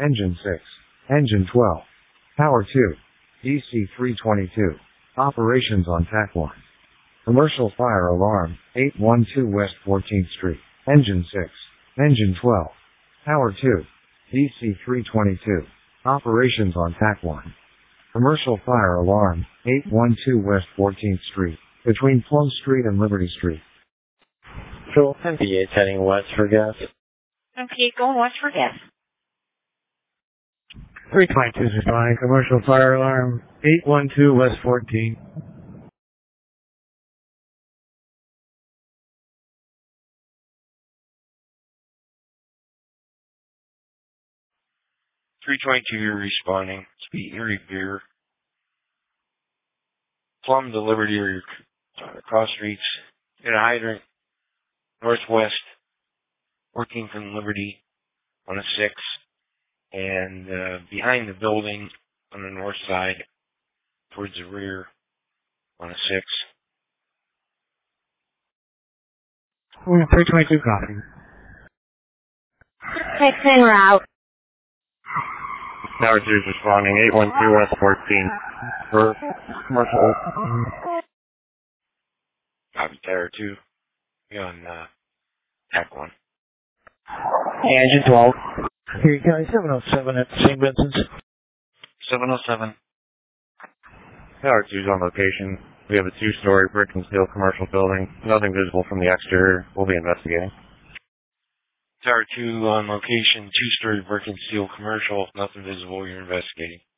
Engine 6. Engine 12. Power 2. DC-322. Operations on TAC 1. Commercial fire alarm, 812 West 14th Street. Engine 6. Engine 12. Power 2. DC-322. Operations on TAC 1. Commercial fire alarm, 812 West 14th Street. Between Plum Street and Liberty Street. Control, MPA heading west for gas. Okay, going west for gas. 322 is responding. Commercial fire alarm, 812 West 14. .322 responding. Speed Revere. Plum to Liberty or cross streets. Get a hydrant. Northwest. Working from Liberty on a 6. And behind the building on the north side. Towards the rear on a 6. 322 copy. Text en route. Tower 2 is responding. 812 West 14. For commercial. Copy Tower 2. Be on TAC 1. Engine 12. Here, guys, 707 at St. Vincent's. 707. Tower 2 is on location. We have a 2-story brick and steel commercial building. Nothing visible from the exterior. We'll be investigating. Tower 2 on location, 2-story brick and steel commercial, nothing visible, you're investigating.